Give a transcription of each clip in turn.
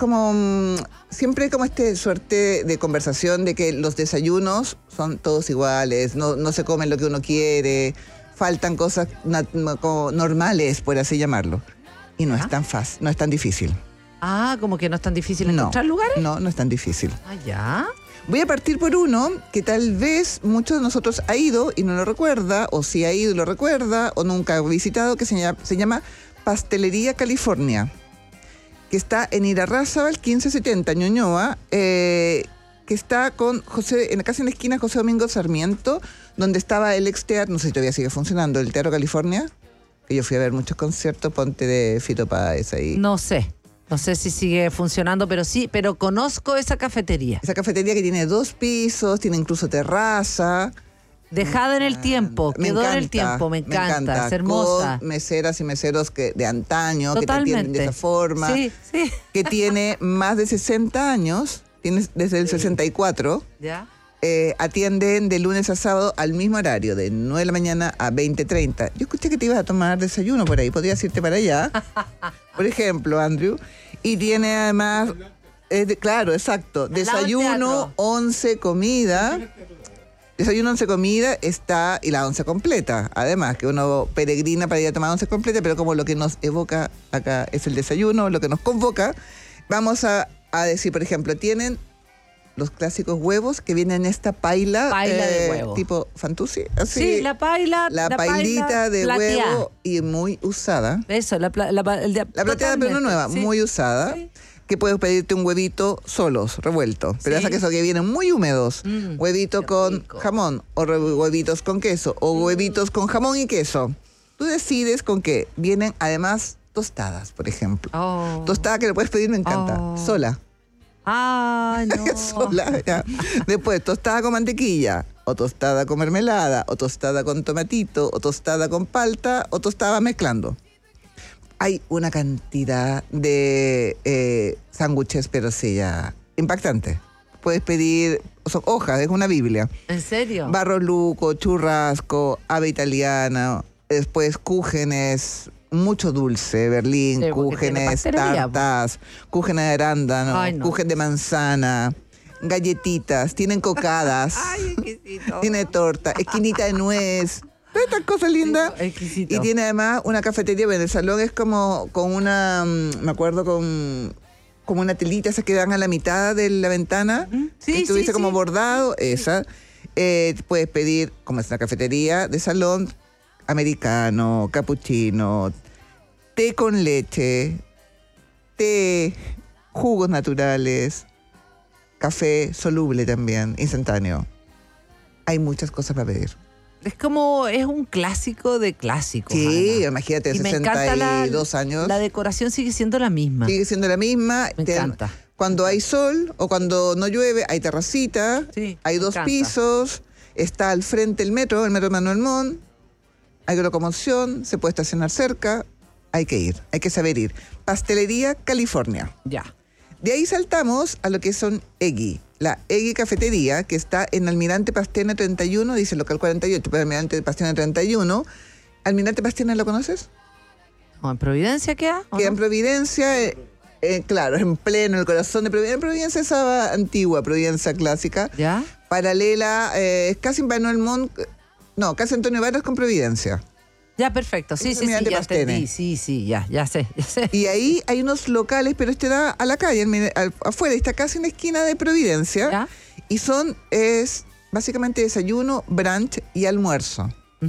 como siempre hay como suerte de conversación de que los desayunos son todos iguales, no se comen lo que uno quiere, faltan cosas como normales, por así llamarlo. Y no es tan fácil, no es tan difícil. Ah, como que no es tan difícil encontrar lugares. No es tan difícil. Ah, ya. Voy a partir por uno que tal vez muchos de nosotros ha ido y no lo recuerda, o si ha ido y lo recuerda, o nunca ha visitado, que se llama Pastelería California, que está en Irarrázaval 1570, Ñuñoa, que está casi en la esquina José Domingo Sarmiento, donde estaba el ex teatro, no sé si todavía sigue funcionando, el Teatro California, que yo fui a ver muchos conciertos, ponte de Fito Páez ahí. No sé si sigue funcionando, pero conozco esa cafetería. Esa cafetería que tiene 2 pisos, tiene incluso terraza. Dejada en el tiempo, quedó en el tiempo, me encanta, es hermosa. Con meseras y meseros de antaño, totalmente, que te atienden de esa forma. Sí. Que tiene más de 60 años, tiene desde el 64. ¿Ya? Atienden de lunes a sábado al mismo horario, de 9 de la mañana a 20:30. Yo escuché que te ibas a tomar desayuno por ahí, podrías irte para allá, por ejemplo, Andrew. Y tiene además, claro, exacto, desayuno, 11 comida. Desayuno, 11 comida está, y la 11 completa. Además, que uno peregrina para ir a tomar 11 completa, pero como lo que nos evoca acá es el desayuno, lo que nos convoca, vamos a decir, por ejemplo, tienen los clásicos huevos que vienen en esta paila de huevo. Tipo Fantuzzi. Así, sí, la pailita de plateada. huevo y muy usada. Eso, la plateada, pero no nueva, sí. Muy usada. Sí. Que puedes pedirte un huevito solos, revuelto. Pero sí. Esa queso que vienen muy húmedos. Huevito con jamón, o huevitos con queso, o huevitos con jamón y queso. Tú decides con qué. Vienen además tostadas, por ejemplo. Tostada que le puedes pedir, me encanta. Sola. Ah, no. Sola, ya. Después, tostada con mantequilla, o tostada con mermelada, o tostada con tomatito, o tostada con palta, o tostada mezclando. Hay una cantidad de sándwiches, pero sí, ya impactante. Puedes pedir, son hojas, es una Biblia. ¿En serio? Barro luco, churrasco, ave italiana, después cúgenes, mucho dulce, Berlín, sí, cúgenes, tartas, cúgenes de arándano, cúgenes de manzana, galletitas, tienen cocadas, ay, exquisito. Tiene torta, esquinita de nuez. Todas estas cosas lindas. Sí, y tiene además una cafetería, bueno, el salón es como con una, me acuerdo, como una telita, esas que dan a la mitad de la ventana. Sí, estuviese como bordado, esa. Puedes pedir, como es una cafetería de salón, americano, capuchino, té con leche, té, jugos naturales, café soluble también, instantáneo. Hay muchas cosas para pedir. Es un clásico de clásicos. Sí, Ana. Imagínate, y 62 años. La decoración sigue siendo la misma. Sigue siendo la misma. Me encanta. Cuando hay sol o cuando no llueve, hay terracita, hay 2 pisos, está al frente el metro Manuel Montt, hay locomoción, se puede estacionar cerca, hay que ir, hay que saber ir. Pastelería California. Ya. De ahí saltamos a lo que son Eggy. La Eggy Cafetería, que está en Almirante Pastena 31, dice local 48, pero Almirante Pastena 31. ¿Almirante Pastena lo conoces? ¿En Providencia queda? Queda en Providencia, claro, en pleno, el corazón de Providencia. Providencia esa antigua, Providencia clásica. ¿Ya? Paralela, casi Manuel Montt, no, casi Antonio Vargas con Providencia. Ya, perfecto. Sí, ya entendí. Sí, ya sé. Y ahí hay unos locales, pero este da a la calle, afuera, está casi en la esquina de Providencia. ¿Ya? Y es básicamente desayuno, brunch y almuerzo.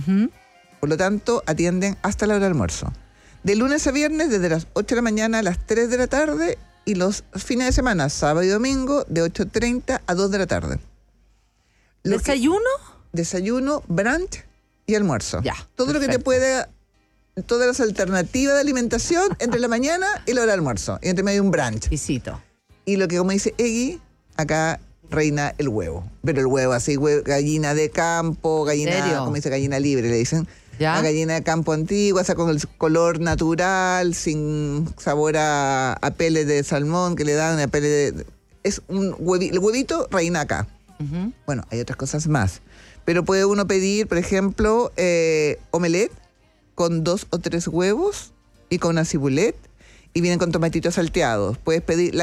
Por lo tanto, atienden hasta la hora de almuerzo. De lunes a viernes, desde las 8 de la mañana a las 3 de la tarde, y los fines de semana, sábado y domingo, de 8:30 a 2 de la tarde. ¿Desayuno? Desayuno, brunch y almuerzo. Ya, todo perfecto. Lo que te pueda, todas las alternativas de alimentación entre la mañana y la hora de almuerzo. Y entre medio un brunch. Visito. Y lo que, como dice Eggy, acá reina el huevo. Pero el huevo así, gallina de campo, gallina, como dice, gallina libre, le dicen. ¿Ya? Una gallina de campo antigua, esa con el color natural, sin sabor a pele de salmón que le dan, a pele de... Es un huevito, el huevito reina acá. Bueno, hay otras cosas más. Pero puede uno pedir, por ejemplo, omelette con 2 o 3 huevos y con una cibulet, y vienen con tomatitos salteados. Puedes pedir